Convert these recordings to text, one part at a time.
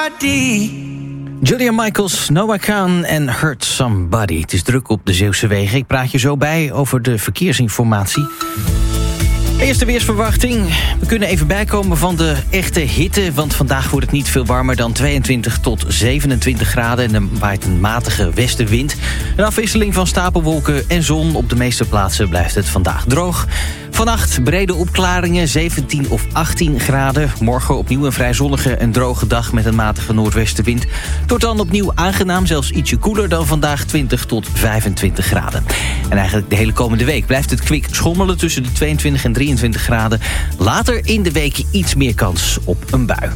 somebody. Julia Michaels, Noah Khan en Hurt Somebody. Het is druk op de Zeeuwse wegen. Ik praat je zo bij over de verkeersinformatie. Eerste weersverwachting. We kunnen even bijkomen van de echte hitte, want vandaag wordt het niet veel warmer dan 22 tot 27 graden... en er waait een matige westenwind. Een afwisseling van stapelwolken en zon. Op de meeste plaatsen blijft het vandaag droog. Vannacht brede opklaringen, 17 of 18 graden. Morgen opnieuw een vrij zonnige en droge dag met een matige noordwestenwind. Het wordt dan opnieuw aangenaam, zelfs ietsje koeler dan vandaag, 20 tot 25 graden. En eigenlijk de hele komende week blijft het kwik schommelen tussen de 22 en 23 graden. Later in de week iets meer kans op een bui.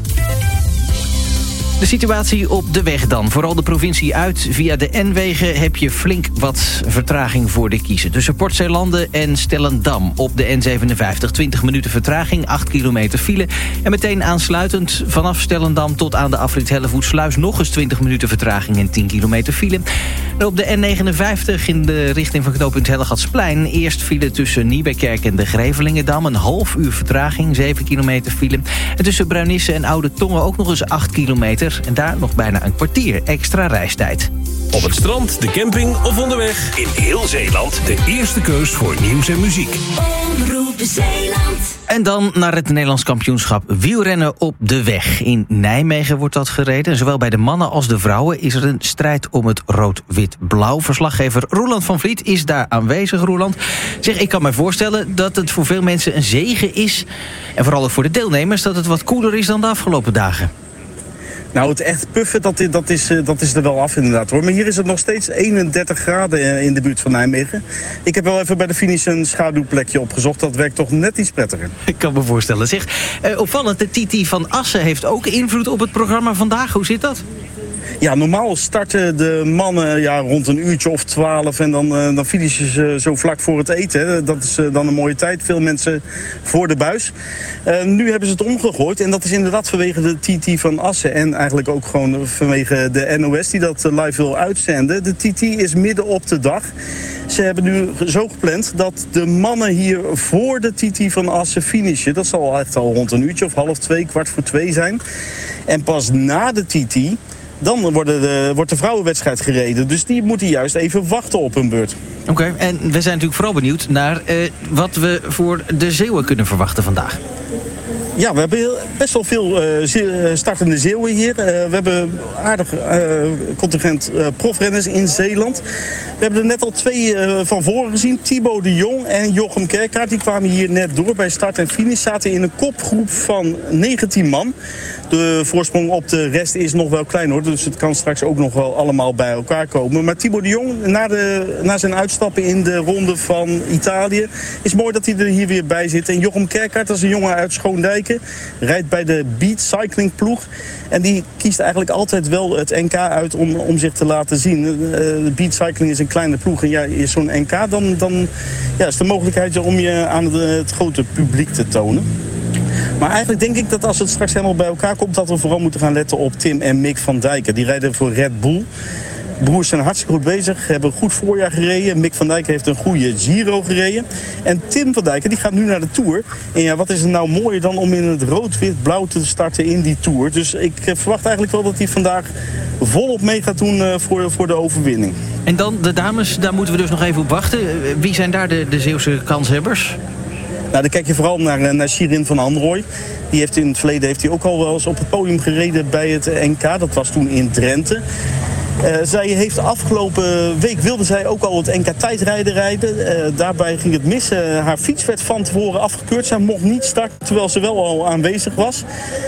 De situatie op de weg dan. Vooral de provincie uit. Via de N-wegen heb je flink wat vertraging voor de kiezen. Tussen Port-Zeelanden en Stellendam op de N57. 20 minuten vertraging, 8 kilometer file. En meteen aansluitend vanaf Stellendam tot aan de afrit Hellevoetsluis... nog eens 20 minuten vertraging en 10 kilometer file. En op de N59 in de richting van knooppunt Hellegatsplein... eerst file tussen Nieuwekerk en de Grevelingendam. Een half uur vertraging, 7 kilometer file. En tussen Bruinisse en Oude Tongen ook nog eens 8 kilometer... en daar nog bijna een kwartier extra reistijd. Op het strand, de camping of onderweg. In heel Zeeland de eerste keus voor nieuws en muziek. Omroep Zeeland. En dan naar het Nederlands kampioenschap wielrennen op de weg. In Nijmegen wordt dat gereden. Zowel bij de mannen als de vrouwen is er een strijd om het rood-wit-blauw. Verslaggever Roeland van Vliet is daar aanwezig. Roeland, zeg, ik kan me voorstellen dat het voor veel mensen een zege is. En vooral ook voor de deelnemers dat het wat koeler is dan de afgelopen dagen. Nou, het echt puffen, dat is er wel af inderdaad hoor. Maar hier is het nog steeds 31 graden in de buurt van Nijmegen. Ik heb wel even bij de finish een schaduwplekje opgezocht. Dat werkt toch net iets prettiger. Ik kan me voorstellen. Zeg, opvallend, de TT van Assen heeft ook invloed op het programma vandaag. Hoe zit dat? Ja, normaal starten de mannen rond een uurtje of 12 en dan finishen ze zo vlak voor het eten. Hè. Dat is dan een mooie tijd. Veel mensen voor de buis. Nu hebben ze het omgegooid en dat is inderdaad vanwege de TT van Assen en eigenlijk ook gewoon vanwege de NOS die dat live wil uitzenden. De TT is midden op de dag. Ze hebben nu zo gepland dat de mannen hier voor de TT van Assen finishen. Dat zal echt al rond een uurtje of 1:30, 1:45 zijn. En pas na de TT... dan wordt de vrouwenwedstrijd gereden. Dus die moeten juist even wachten op hun beurt. Oké, en we zijn natuurlijk vooral benieuwd naar wat we voor de Zeeuwen kunnen verwachten vandaag. Ja, we hebben best wel veel startende Zeeuwen hier. We hebben aardig contingent profrenners in Zeeland. We hebben er net al 2 van voren gezien. Thibaut de Jong en Jochem Kerkaert. Die kwamen hier net door bij start en finish. Zaten in een kopgroep van 19 man. De voorsprong op de rest is nog wel klein hoor. Dus het kan straks ook nog wel allemaal bij elkaar komen. Maar Thibaut de Jong, na zijn uitstappen in de ronde van Italië... is mooi dat hij er hier weer bij zit. En Jochem Kerkaert, dat is een jongen uit Schoondijken. Rijdt bij de Beat Cycling ploeg. En die kiest eigenlijk altijd wel het NK uit om zich te laten zien. De Beat Cycling is een kleine ploeg. En is zo'n NK, dan is de mogelijkheid om je aan het grote publiek te tonen. Maar eigenlijk denk ik dat als het straks helemaal bij elkaar komt... dat we vooral moeten gaan letten op Tim en Mick van Dijken. Die rijden voor Red Bull. Broers zijn hartstikke goed bezig, hebben een goed voorjaar gereden. Mick van Dijken heeft een goede Giro gereden. En Tim van Dijken die gaat nu naar de Tour. En ja, wat is er nou mooier dan om in het rood-wit-blauw te starten in die Tour. Dus ik verwacht eigenlijk wel dat hij vandaag volop mee gaat doen voor de overwinning. En dan de dames, daar moeten we dus nog even op wachten. Wie zijn daar de Zeeuwse kanshebbers? Nou, dan kijk je vooral naar Shirin van Androoy. Die heeft in het verleden ook al wel eens op het podium gereden bij het NK. Dat was toen in Drenthe. Zij heeft afgelopen week wilde zij ook al het NK tijdrijden rijden. Daarbij ging het mis. Haar fiets werd van tevoren afgekeurd. Zij mocht niet starten, terwijl ze wel al aanwezig was.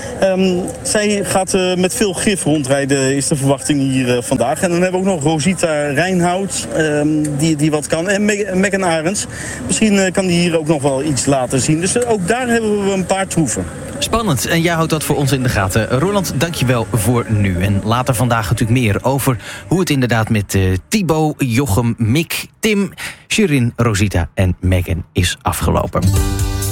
Zij gaat met veel gif rondrijden, is de verwachting hier vandaag. En dan hebben we ook nog Rosita Rijnhout, die wat kan. En Megan Arends. Misschien kan die hier ook nog wel iets laten zien. Dus ook daar hebben we een paar troeven. Spannend. En jij houdt dat voor ons in de gaten. Roland, dankjewel voor nu. En later vandaag natuurlijk meer over hoe het inderdaad met Thibaut, Jochem, Mick, Tim, Shirin, Rosita en Megan is afgelopen.